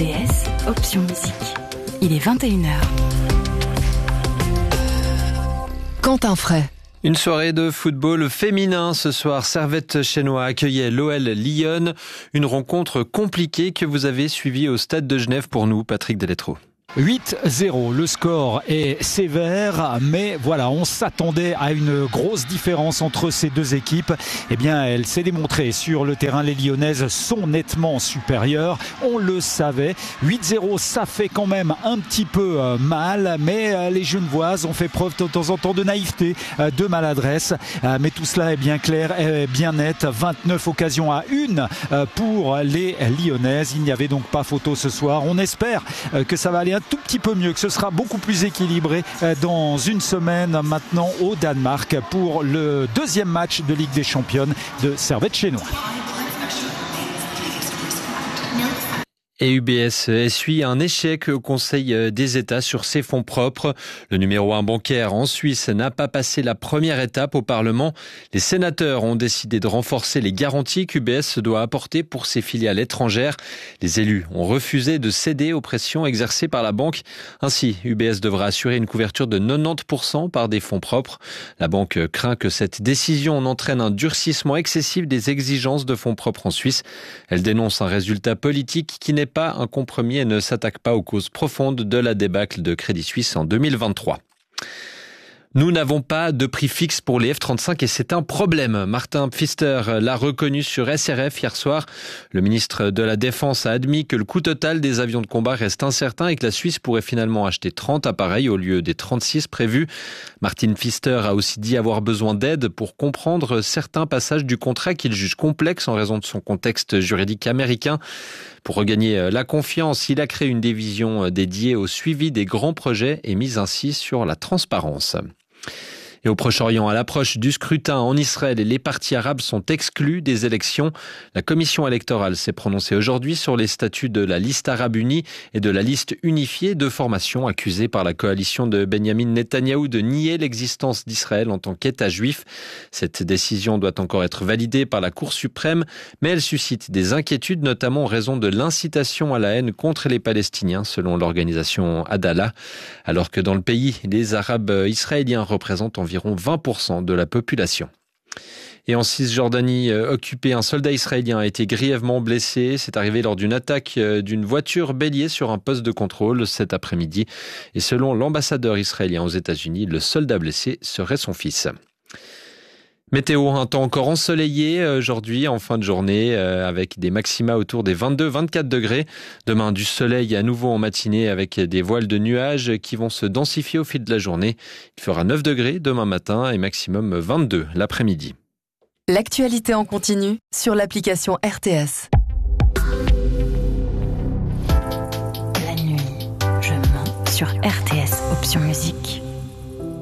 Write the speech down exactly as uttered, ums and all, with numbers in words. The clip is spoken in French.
T S, option musique. Il est vingt et une heures. Quentin Fray. Une soirée de football féminin ce soir. Servette Chénois accueillait l'O L Lyon. Une rencontre compliquée que vous avez suivie au Stade de Genève pour nous, Patrick Deletreau. huit zéro, le score est sévère, mais voilà, on s'attendait à une grosse différence entre ces deux équipes. Eh bien, elle s'est démontrée sur le terrain. Les Lyonnaises sont nettement supérieures, on le savait. huit zéro, ça fait quand même un petit peu mal, mais les Genevoises ont fait preuve de temps en temps de naïveté, de maladresse. Mais tout cela est bien clair, est bien net. vingt-neuf occasions à une pour les Lyonnaises. Il n'y avait donc pas photo ce soir. On espère que ça va aller un tout petit peu mieux, que ce sera beaucoup plus équilibré dans une semaine maintenant au Danemark pour le deuxième match de Ligue des Championnes de Servette Chénois. Et U B S essuie un échec au Conseil des États sur ses fonds propres. Le numéro un bancaire en Suisse n'a pas passé la première étape au Parlement. Les sénateurs ont décidé de renforcer les garanties qu'U B S doit apporter pour ses filiales étrangères. Les élus ont refusé de céder aux pressions exercées par la banque. Ainsi, U B S devra assurer une couverture de quatre-vingt-dix pour cent par des fonds propres. La banque craint que cette décision entraîne un durcissement excessif des exigences de fonds propres en Suisse. Elle dénonce un résultat politique qui n'est pas un compromis et ne s'attaque pas aux causes profondes de la débâcle de Crédit Suisse en deux mille vingt-trois. Nous n'avons pas de prix fixe pour les F trente-cinq et c'est un problème. Martin Pfister l'a reconnu sur S R F hier soir. Le ministre de la Défense a admis que le coût total des avions de combat reste incertain et que la Suisse pourrait finalement acheter trente appareils au lieu des trente-six prévus. Martin Pfister a aussi dit avoir besoin d'aide pour comprendre certains passages du contrat qu'il juge complexes en raison de son contexte juridique américain. Pour regagner la confiance, il a créé une division dédiée au suivi des grands projets et mise ainsi sur la transparence. Et au Proche-Orient, à l'approche du scrutin en Israël, les partis arabes sont exclus des élections. La commission électorale s'est prononcée aujourd'hui sur les statuts de la liste arabe unie et de la liste unifiée de formations accusées par la coalition de Benyamin Netanyahou de nier l'existence d'Israël en tant qu'État juif. Cette décision doit encore être validée par la Cour suprême, mais elle suscite des inquiétudes, notamment en raison de l'incitation à la haine contre les Palestiniens, selon l'organisation Adallah. Alors que dans le pays, les Arabes israéliens représentent environ environ vingt pour cent de la population. Et en Cisjordanie occupée, un soldat israélien a été grièvement blessé. C'est arrivé lors d'une attaque d'une voiture bélier sur un poste de contrôle cet après-midi. Et selon l'ambassadeur israélien aux États-Unis, le soldat blessé serait son fils. Météo, un temps encore ensoleillé aujourd'hui en fin de journée avec des maxima autour des vingt-deux à vingt-quatre degrés. Demain, du soleil à nouveau en matinée avec des voiles de nuages qui vont se densifier au fil de la journée. Il fera neuf degrés demain matin et maximum vingt-deux l'après-midi. L'actualité en continu sur l'application R T S.